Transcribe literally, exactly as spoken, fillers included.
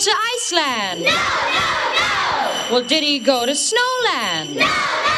to Iceland? No, no, no! Well, did he go to Snowland? No, no!